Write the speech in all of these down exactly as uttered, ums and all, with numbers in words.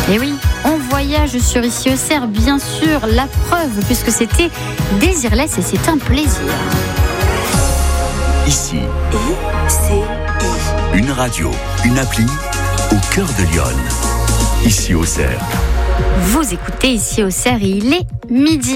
Et oui, on voyage sur Ici Auxerre, bien sûr, la preuve, puisque c'était Désirless et c'est un plaisir. Ici, I C I. une radio, une appli au cœur de Lyon. Ici Auxerre. Vous écoutez Ici Auxerre et il est midi.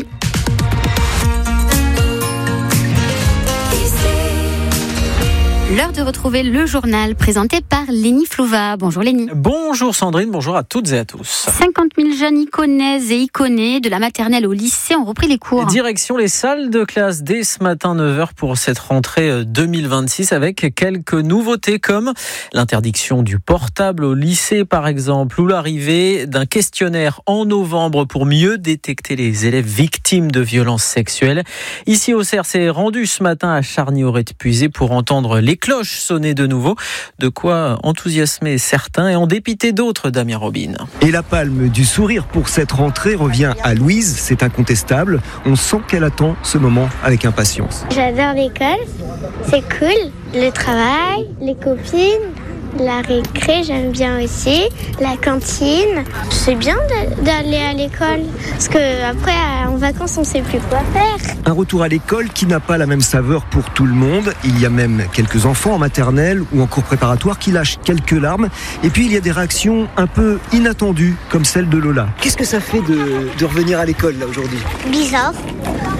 L'heure de retrouver le journal présenté par Lénie Flouva. Bonjour Lénie. Bonjour Sandrine, bonjour à toutes et à tous. cinquante mille jeunes iconaises et iconés de la maternelle au lycée ont repris les cours. Direction les salles de classe dès ce matin neuf heures pour cette rentrée deux mille vingt-six avec quelques nouveautés comme l'interdiction du portable au lycée par exemple ou l'arrivée d'un questionnaire en novembre pour mieux détecter les élèves victimes de violences sexuelles. Ici Auxerre s'est rendu ce matin à Charny-Auret-de-Puisé pour entendre les cloches sonner de nouveau, de quoi enthousiasmer certains et en dépiter d'autres, Damien Robin. Et la palme du sourire pour cette rentrée revient à Louise, c'est incontestable. On sent qu'elle attend ce moment avec impatience. J'adore l'école, c'est cool, le travail, les copines, la récré, j'aime bien aussi, la cantine. C'est bien de, d'aller à l'école, parce qu'après, en vacances, on ne sait plus quoi faire. Un retour à l'école qui n'a pas la même saveur pour tout le monde. Il y a même quelques enfants en maternelle ou en cours préparatoire qui lâchent quelques larmes. Et puis, il y a des réactions un peu inattendues, comme celle de Lola. Qu'est-ce que ça fait de, de revenir à l'école, là, aujourd'hui ? Bizarre. Bizarre ?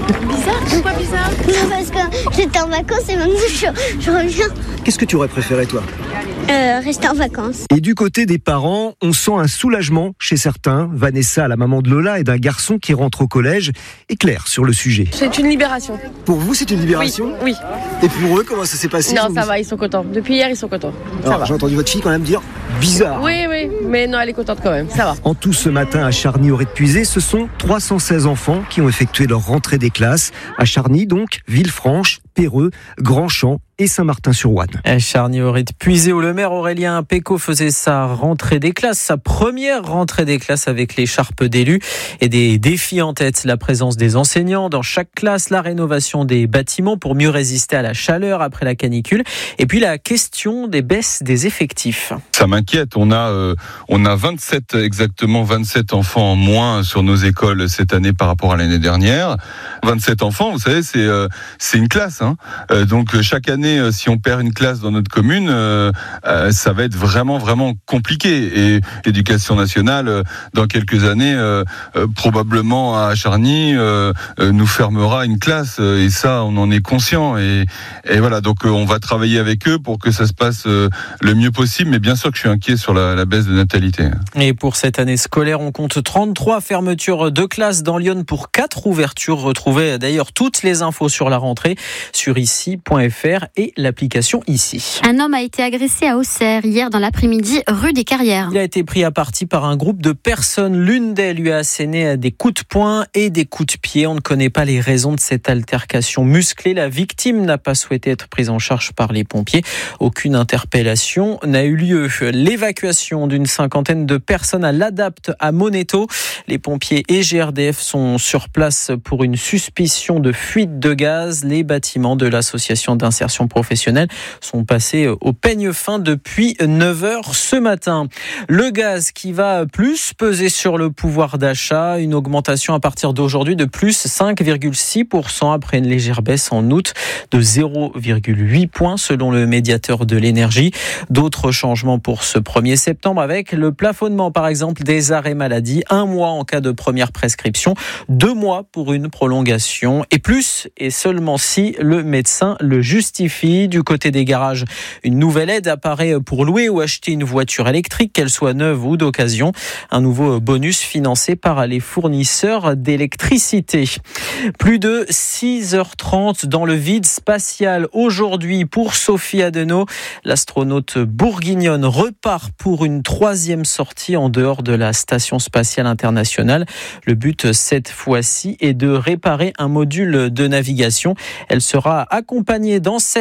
Pourquoi bizarre ? Non, parce que j'étais en vacances et maintenant je, je reviens. Qu'est-ce que tu aurais préféré, toi ? Euh, rester en vacances. Et du côté des parents, on sent un soulagement chez certains. Vanessa, la maman de Lola, et d'un garçon qui rentre au collège, est claire sur le sujet. C'est une libération. Pour vous, c'est une libération ? Oui. Et pour eux, comment ça s'est passé ? Non, ça va, ils sont contents. Depuis hier, ils sont contents. Ça Alors, va. j'ai entendu votre fille quand même dire bizarre. Oui, oui, mais non, elle est contente quand même, ça va. En tout, ce matin à Charny-Auret-de-Puisé, ce sont trois cent seize enfants qui ont effectué leur rentrée des classes. À Charny, donc, Villefranche, Perreux, Grandchamp et Saint-Martin-sur-Ouane. Charny-Auret-de-Puisé où le maire Aurélien Pécaud faisait sa rentrée des classes, sa première rentrée des classes avec l'écharpe d'élus et des défis en tête. La présence des enseignants dans chaque classe, la rénovation des bâtiments pour mieux résister à la chaleur après la canicule et puis la question des baisses des effectifs. Ça m'inquiète, on a, euh, on a vingt-sept, exactement vingt-sept enfants en moins sur nos écoles cette année par rapport à l'année dernière. vingt-sept enfants, vous savez, c'est, euh, c'est une classe. Hein. Euh, donc chaque année, si on perd une classe dans notre commune, euh, euh, ça va être vraiment, vraiment compliqué. Et l'éducation nationale, euh, dans quelques années, euh, euh, probablement à Charny, euh, euh, nous fermera une classe. Euh, et ça, on en est conscient. Et, et voilà, donc euh, on va travailler avec eux pour que ça se passe euh, le mieux possible. Mais bien sûr que je suis inquiet sur la, la baisse de natalité. Et pour cette année scolaire, on compte trente-trois fermetures de classes dans Lyon pour quatre ouvertures. Retrouvez d'ailleurs toutes les infos sur la rentrée sur ici point f r et l'application Ici. Un homme a été agressé à Auxerre hier dans l'après-midi, rue des Carrières. Il a été pris à partie par un groupe de personnes. L'une d'elles lui a asséné des coups de poing et des coups de pied. On ne connaît pas les raisons de cette altercation musclée. La victime n'a pas souhaité être prise en charge par les pompiers. Aucune interpellation n'a eu lieu. L'évacuation d'une cinquantaine de personnes à l'Adapte à Moneto. Les pompiers et G R D F sont sur place pour une suspicion de fuite de gaz. Les bâtiments de l'association d'insertion professionnelle sont passés au peigne fin depuis neuf heures ce matin. Le gaz qui va plus peser sur le pouvoir d'achat, une augmentation à partir d'aujourd'hui de plus cinq virgule six pour cent après une légère baisse en août de zéro virgule huit points selon le médiateur de l'énergie. D'autres changements pour ce premier septembre avec le plafonnement par exemple des arrêts maladie, un mois en cas de première prescription, deux mois pour une prolongation et plus et seulement si le médecin le justifie. Du côté des garages, une nouvelle aide apparaît pour louer ou acheter une voiture électrique, qu'elle soit neuve ou d'occasion. Un nouveau bonus financé par les fournisseurs d'électricité. Plus de six heures trente dans le vide spatial aujourd'hui pour Sophie Adenau. L'astronaute bourguignonne repart pour une troisième sortie en dehors de la Station spatiale internationale. Le but cette fois-ci est de réparer un module de navigation. Elle sera accompagnée dans cette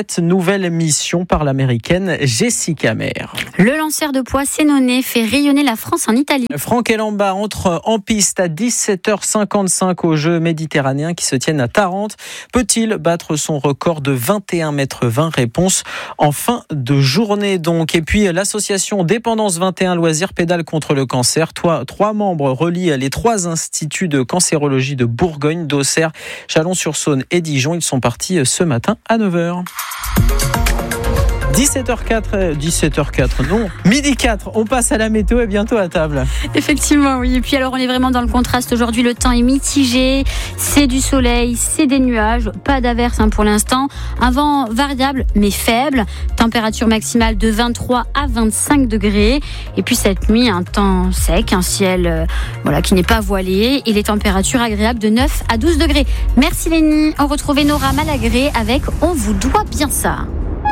cette nouvelle mission par l'américaine Jessica Meir. Le lanceur de poids sénonais fait rayonner la France en Italie. Franck Elamba entre en piste à dix-sept heures cinquante-cinq aux Jeux méditerranéens qui se tiennent à Tarente. Peut-il battre son record de vingt et un mètres vingt? Réponse en fin de journée donc. Et puis l'association Dépendance vingt et un Loisirs pédale contre le cancer. Trois, trois membres relient les trois instituts de cancérologie de Bourgogne, d'Auxerre, Chalon-sur-Saône et Dijon. Ils sont partis ce matin à neuf heures. dix-sept heures quatre, dix-sept heures quatre, non, midi quatre, on passe à la météo et bientôt à table. Effectivement, oui. Et puis alors, on est vraiment dans le contraste aujourd'hui. Le temps est mitigé, c'est du soleil, c'est des nuages, pas d'averse hein, pour l'instant. Un vent variable mais faible, température maximale de vingt-trois à vingt-cinq degrés. Et puis cette nuit, un temps sec, un ciel euh, voilà, qui n'est pas voilé et les températures agréables de neuf à douze degrés. Merci Lénie. On retrouve Nora Malagré avec On vous doit bien ça.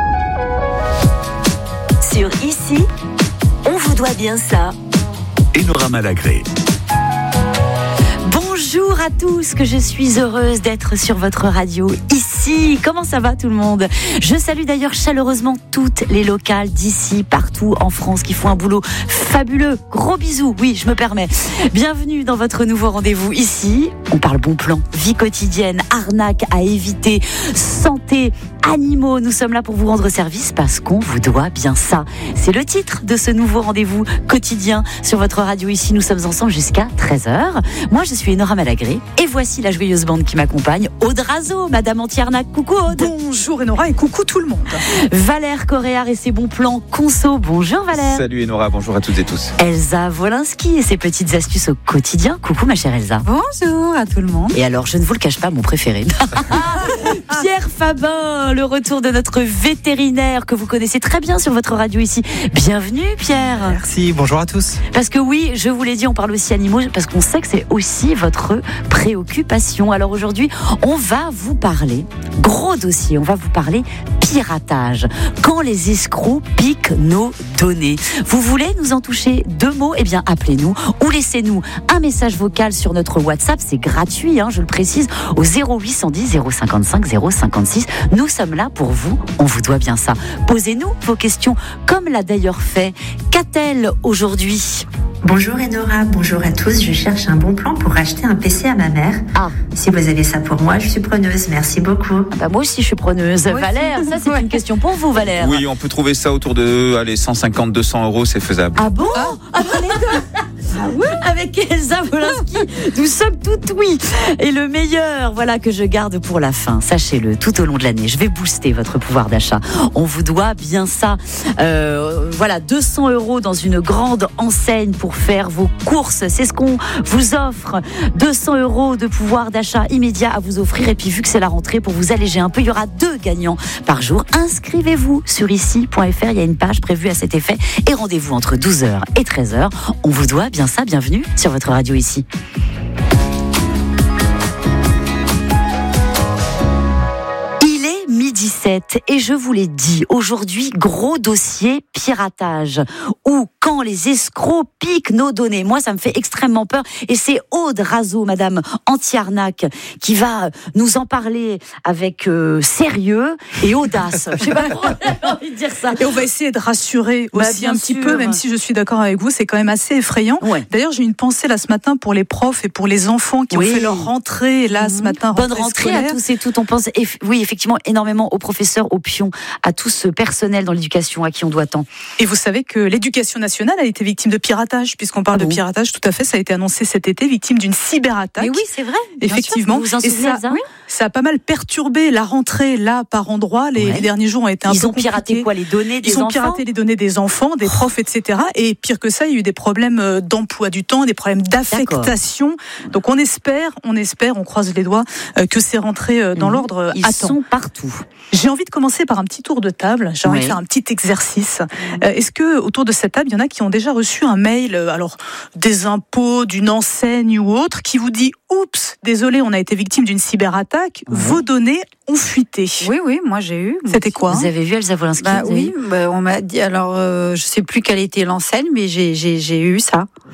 Sur Ici, on vous doit bien ça. Nora Malagré. Bonjour à tous, que je suis heureuse d'être sur votre radio ici. Comment ça va tout le monde? Je salue d'ailleurs chaleureusement toutes les locales d'ici, partout en France, qui font un boulot fabuleux. Gros bisous, oui, je me permets. Bienvenue dans votre nouveau rendez-vous ici. On parle bon plan, vie quotidienne, arnaque à éviter, santé, animaux. Nous sommes là pour vous rendre service parce qu'on vous doit bien ça. C'est le titre de ce nouveau rendez-vous quotidien sur votre radio ici. Nous sommes ensemble jusqu'à treize heures. Moi, je suis Nora Malagré et voici la joyeuse bande qui m'accompagne. Aude Razo, Madame Antiarnac, coucou Aude. Bonjour Nora et coucou tout le monde. Valère Coréard et ses bons plans conso. Bonjour Valère. Salut Nora, bonjour à toutes et tous. Elsa Wolinski et ses petites astuces au quotidien. Coucou ma chère Elsa. Bonjour à tout le monde. Et alors, je ne vous le cache pas, mon préféré. Pierre Fabin, le retour de notre vétérinaire que vous connaissez très bien sur votre radio ici. Bienvenue Pierre. Merci, bonjour à tous. Parce que oui, je vous l'ai dit, on parle aussi animaux parce qu'on sait que c'est aussi votre préoccupation. Alors aujourd'hui, on va vous parler, gros dossier, on va vous parler piratage. Quand les escrocs piquent nos données. Vous voulez nous en toucher deux mots? Eh bien, appelez-nous ou laissez-nous un message vocal sur notre WhatsApp. C'est gratuit, hein, je le précise, au zéro huit cent dix zéro cinquante-cinq zéro cinquante-six. Nous sommes là pour vous, on vous doit bien ça. Posez-nous vos questions, comme l'a d'ailleurs fait Catel aujourd'hui. Bonjour Enora, bonjour à tous. Je cherche un bon plan pour acheter un P C à ma mère. Ah. Si vous avez ça pour moi, je suis preneuse. Merci beaucoup. Ah bah moi aussi, je suis preneuse. Moi Valère, aussi. Ça c'est une question pour vous, Valère. Oui, on peut trouver ça autour de allez, cent cinquante à deux cents euros, c'est faisable. Ah bon? Ah, ah les deux. Ah oui. Avec Elsa Wolinski, nous sommes toutes oui. Et le meilleur, voilà que je garde pour la fin. Sachez-le, tout au long de l'année, je vais booster votre pouvoir d'achat. On vous doit bien ça. Euh, voilà, deux cents euros dans une grande enseigne pour faire vos courses. C'est ce qu'on vous offre. deux cents euros de pouvoir d'achat immédiat à vous offrir. Et puis, vu que c'est la rentrée, pour vous alléger un peu, il y aura deux gagnants par jour. Inscrivez-vous sur ici point f r. Il y a une page prévue à cet effet. Et rendez-vous entre douze heures et treize heures. On vous doit bien ça. Bienvenue sur votre radio ici. dix-sept et je vous l'ai dit, aujourd'hui, gros dossier piratage ou quand les escrocs piquent nos données. Moi, ça me fait extrêmement peur et c'est Aude Razo, Madame Antiarnac, qui va nous en parler avec euh, sérieux et audace. Je sais pas pourquoi j'ai envie de dire ça. Et on va essayer de rassurer bah, aussi un sûr. petit peu, même si je suis d'accord avec vous, c'est quand même assez effrayant. Ouais. D'ailleurs, j'ai une pensée là ce matin pour les profs et pour les enfants qui oui. ont fait leur rentrée là mmh. ce matin. Bonne rentrée scolaire. À tous et toutes. On pense, eff- oui, effectivement, énormément aux professeurs, aux pions, à tout ce personnel dans l'éducation à qui on doit tant. Et vous savez que l'éducation nationale a été victime de piratage, puisqu'on parle ah bon. de piratage, tout à fait, ça a été annoncé cet été, victime d'une cyberattaque. Mais oui, c'est vrai. Effectivement. Vous vous en et souvenez, ça, oui, ça a pas mal perturbé la rentrée là par endroits. Les, ouais. les derniers jours ont été un Ils peu ont piraté quoi, les données des Ils enfants. ont piraté les données des enfants, des profs, et cetera. Et pire que ça, il y a eu des problèmes d'emploi du temps, des problèmes d'affectation. D'accord. Donc on espère, on espère, on croise les doigts que c'est rentré dans mmh. l'ordre. Ils à temps. sont partout. J'ai envie de commencer par un petit tour de table. J'ai envie oui. de faire un petit exercice. Euh, est-ce que autour de cette table, il y en a qui ont déjà reçu un mail, alors des impôts, d'une enseigne ou autre, qui vous dit « Oups, désolé, on a été victime d'une cyberattaque, oui. vos données ont fuité ». Oui, oui, moi j'ai eu. C'était quoi? Vous avez vu Elsa Wolinski? Bah oui, bah, on m'a dit, alors euh, je sais plus quelle était l'enseigne, mais j'ai, j'ai, j'ai eu ça.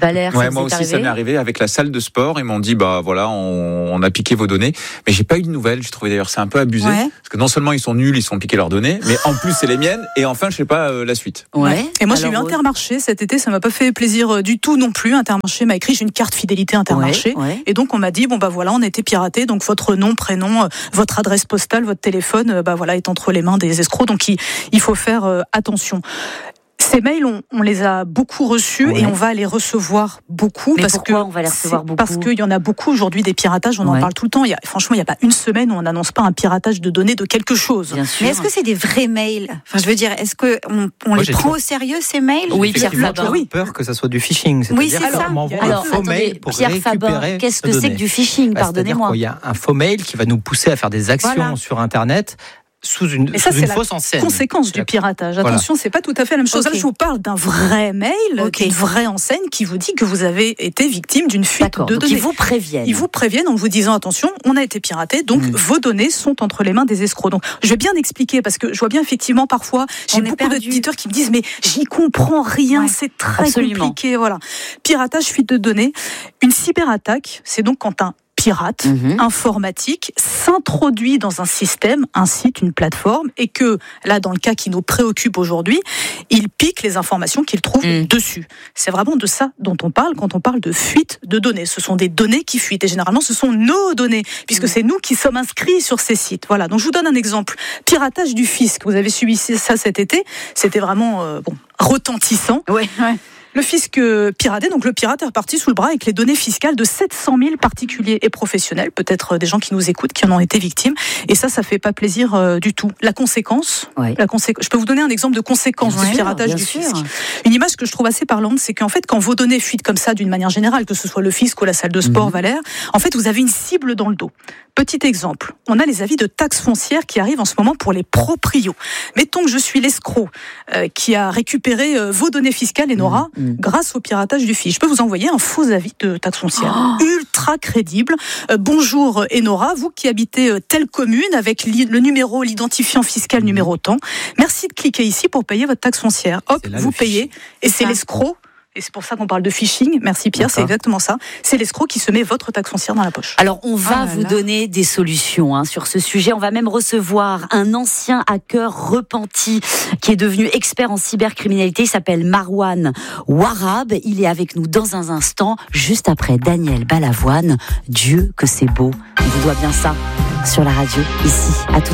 Valère, ouais, ça moi vous est aussi, arrivé ça m'est arrivé avec la salle de sport. Ils m'ont dit, bah voilà, on, on a piqué vos données. Mais j'ai pas eu de nouvelles. J'ai trouvé d'ailleurs c'est un peu abusé. Ouais. Parce que non seulement ils sont nuls, ils se sont piqués leurs données, mais en plus c'est les miennes. Et enfin, je sais pas euh, la suite. Ouais. Et moi, Alors, j'ai eu Intermarché cet été, ça m'a pas fait plaisir du tout non plus. Intermarché m'a écrit, j'ai une carte fidélité Intermarché. Ouais, ouais. Et donc, on m'a dit, bon, bah voilà, on a été piraté. Donc, votre nom, prénom, votre adresse postale, votre téléphone, bah voilà, est entre les mains des escrocs. Donc, il, il faut faire euh, attention. Ces mails, on, on les a beaucoup reçus ouais. et on va les recevoir beaucoup. Mais parce pourquoi que on va les recevoir beaucoup Parce qu'il y en a beaucoup aujourd'hui des piratages, on ouais. en parle tout le temps. Il y a, franchement, il n'y a pas une semaine où on n'annonce pas un piratage de données de quelque chose. Bien sûr. Mais est-ce que c'est des vrais mails ? Enfin, je veux dire, est-ce qu'on on Moi, les j'ai prend toujours- au sérieux, ces mails ? Oui, Pierre Fabre. J'ai peur que ça soit du phishing. Oui, C'est-à-dire c'est ça. qu'on m'envoie Alors, un faux attendez, mail pour Pierre Fabre, récupérer qu'est-ce que nos c'est que données. du phishing ? Bah, c'est-à-dire Pardonnez-moi. qu'il y a un faux mail qui va nous pousser à faire des actions Voilà. sur Internet sous une, Et ça, sous c'est une la fausse enseigne. conséquence C'est du la- piratage. Voilà. Attention, c'est pas tout à fait la même chose. Ok. Là, je vous parle d'un vrai mail, Ok. d'une vraie enseigne qui vous dit que vous avez été victime d'une fuite D'accord, de donc données. ils vous préviennent. Ils vous préviennent en vous disant attention, on a été piraté, donc Mm. vos données sont entre les mains des escrocs. Donc, je vais bien expliquer parce que je vois bien effectivement parfois, j'ai On est beaucoup perdu. d'auditeurs qui me disent mais j'y comprends rien, Ouais. c'est très Absolument. compliqué. Voilà, piratage, fuite de données, une cyberattaque, c'est donc quand un pirate Mhm. informatique s'introduit dans un système, un site, une plateforme, et que, là, dans le cas qui nous préoccupe aujourd'hui, il pique les informations qu'il trouve Mm. dessus. C'est vraiment de ça dont on parle quand on parle de fuite de données. Ce sont des données qui fuitent, et généralement, ce sont nos données, puisque c'est nous qui sommes inscrits sur ces sites. Voilà, donc je vous donne un exemple. Piratage du fisc, vous avez subi ça cet été, c'était vraiment euh, bon, retentissant. Ouais, ouais. Le fisc euh, piraté, donc le pirate est reparti sous le bras avec les données fiscales de sept cent mille particuliers et professionnels, peut-être euh, des gens qui nous écoutent, qui en ont été victimes. Et ça, ça fait pas plaisir euh, du tout. La conséquence, Ouais. la conséquence, je peux vous donner un exemple de conséquence Bien du sûr, piratage bien du sûr. fisc. Une image que je trouve assez parlante, c'est qu'en fait, quand vos données fuitent comme ça d'une manière générale, que ce soit le fisc ou la salle de sport, Mhm. Valère, en fait, vous avez une cible dans le dos. Petit exemple, on a les avis de taxes foncières qui arrivent en ce moment pour les proprios. Mettons que je suis l'escroc euh, qui a récupéré euh, vos données fiscales, Enora, Mhm. grâce au piratage du fisc. Je peux vous envoyer un faux avis de taxes foncières, Oh. ultra crédible. Euh, bonjour Enora, vous qui habitez euh, telle commune avec li- le numéro, l'identifiant fiscal numéro tant. Merci de cliquer ici pour payer votre taxe foncière. Hop, C'est là vous le payez. Et c'est ça. l'escroc. Et c'est pour ça qu'on parle de phishing. Merci Pierre, c'est D'accord. exactement ça. C'est l'escroc qui se met votre taxe foncière dans la poche. Alors, on va Ah là vous là. donner des solutions hein, sur ce sujet. On va même recevoir un ancien hacker repenti qui est devenu expert en cybercriminalité. Il s'appelle Marwan Warab. Il est avec nous dans un instant, juste après Daniel Balavoine. Dieu que c'est beau. On vous doit bien ça sur la radio, ici, à tout